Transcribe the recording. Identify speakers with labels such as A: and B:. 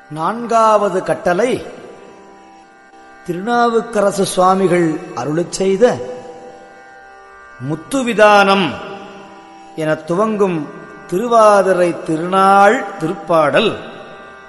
A: நான்காவது கட்டளை திருநாவுக்கரசு சுவாமிகள் அருளிச் செய்த முத்துவிதானம் என துவங்கும் திருவாதிரை திருநாள் திருப்பாடல்